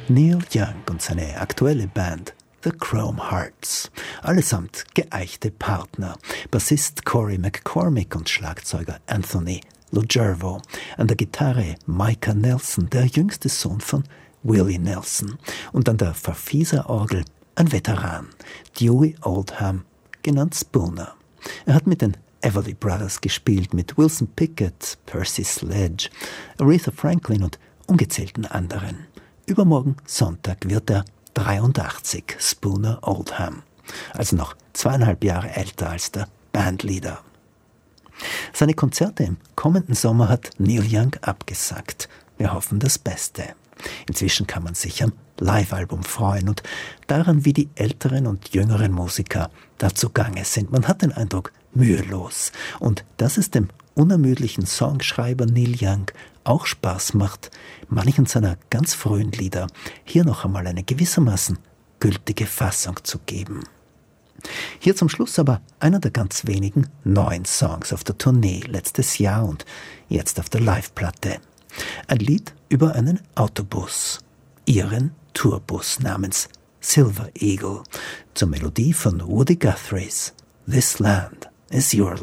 Neil Young und seine aktuelle Band The Chrome Hearts. Allesamt geeichte Partner. Bassist Corey McCormick und Schlagzeuger Anthony Logervo. An der Gitarre Micah Nelson, der jüngste Sohn von Willie Nelson. Und an der Farfisa-Orgel ein Veteran, Dewey Oldham, genannt Spooner. Er hat mit den Everly Brothers gespielt, mit Wilson Pickett, Percy Sledge, Aretha Franklin und ungezählten anderen. Übermorgen Sonntag wird er 83, Spooner Oldham, also noch 2,5 Jahre älter als der Bandleader. Seine Konzerte im kommenden Sommer hat Neil Young abgesagt. Wir hoffen das Beste. Inzwischen kann man sich am Live-Album freuen und daran, wie die älteren und jüngeren Musiker dazu gange sind. Man hat den Eindruck, mühelos. Und dass es dem unermüdlichen Songschreiber Neil Young auch Spaß macht, manchen seiner ganz frühen Lieder hier noch einmal eine gewissermaßen gültige Fassung zu geben. Hier zum Schluss aber einer der ganz wenigen neuen Songs auf der Tournee letztes Jahr und jetzt auf der Live-Platte. Ein Lied über einen Autobus, ihren Tourbus namens Silver Eagle, zur Melodie von Woody Guthrie's This Land is Your Land.